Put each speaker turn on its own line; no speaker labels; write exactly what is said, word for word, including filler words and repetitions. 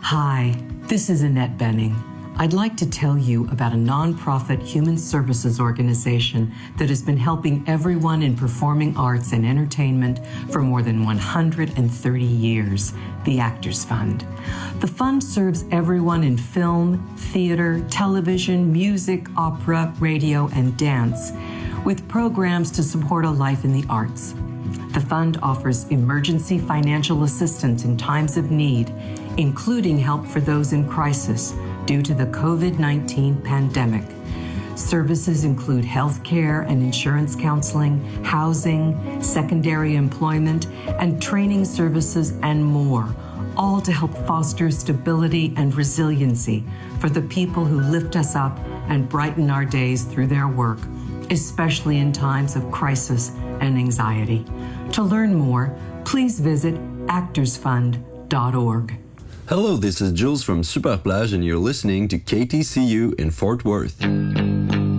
Hi, this is Annette Benning. I'd like to tell you about a nonprofit human services organization that has been helping everyone in performing arts and entertainment for more than one hundred thirty years, the Actors Fund. The fund serves everyone in film, theater, television, music, opera, radio, and dance, with programs to support a life in the arts. The fund offers emergency financial assistance in times of need, including help for those in crisis due to the covid nineteen pandemic. Services include health care and insurance counseling, housing, secondary employment, and training services, and more, all to help foster stability and resiliency for the people who lift us up and brighten our days through their work, especially in times of crisis and anxiety. To learn more, please visit actors fund dot org.
Hello, this is Jules from Superplage, and you're listening to K T C U in Fort Worth.